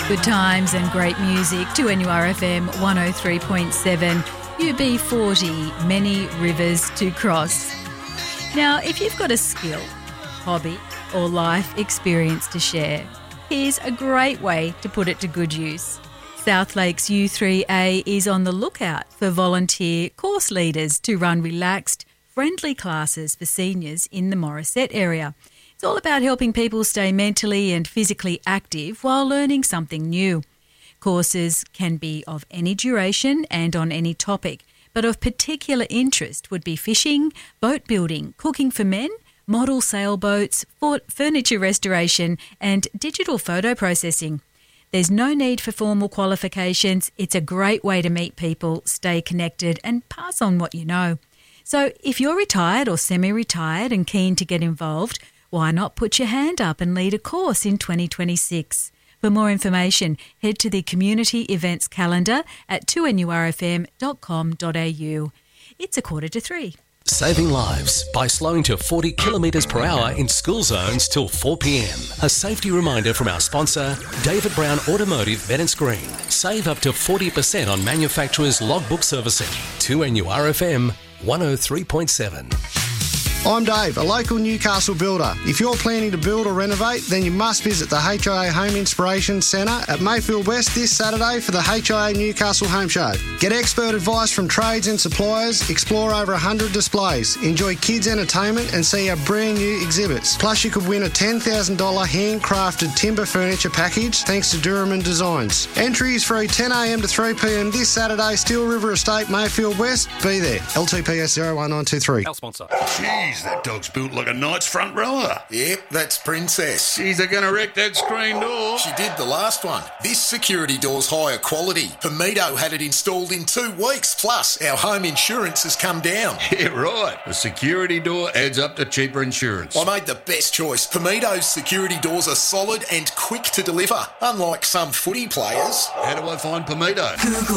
Good times and great music to NURFM 103.7, UB40, many rivers to cross. Now, if you've got a skill, hobby or life experience to share, here's a great way to put it to good use. South Lakes U3A is on the lookout for volunteer course leaders to run relaxed, friendly classes for seniors in the Morisset area. It's all about helping people stay mentally and physically active while learning something new. Courses can be of any duration and on any topic, but of particular interest would be fishing, boat building, cooking for men, model sailboats, furniture restoration and digital photo processing. There's no need for formal qualifications. It's a great way to meet people, stay connected and pass on what you know. So if you're retired or semi-retired and keen to get involved, why not put your hand up and lead a course in 2026? For more information, head to the community events calendar at 2nurfm.com.au. It's 2:45. Saving lives by slowing to 40 kilometres per hour in school zones till 4 p.m. A safety reminder from our sponsor, David Brown Automotive Bennetts Green. Save up to 40% on manufacturers' logbook servicing. 2NURFM 103.7. I'm Dave, a local Newcastle builder. If you're planning to build or renovate, then you must visit the HIA Home Inspiration Centre at Mayfield West this Saturday for the HIA Newcastle Home Show. Get expert advice from trades and suppliers, explore over 100 displays, enjoy kids' entertainment and see our brand new exhibits. Plus you could win a $10,000 handcrafted timber furniture package thanks to Durham Designs. Entry is free 10am to 3pm this Saturday, Steel River Estate, Mayfield West. Be there. LTPS 01923. Our sponsor. Jeez, that dog's built like a knight's front rower. Yep, that's Princess. Jeez, they're going to wreck that screen door. She did the last one. This security door's higher quality. Pomito had it installed in 2 weeks. Plus, our home insurance has come down. Yeah, right. A security door adds up to cheaper insurance. I made the best choice. Pomito's security doors are solid and quick to deliver, unlike some footy players. How do I find Pomito? Google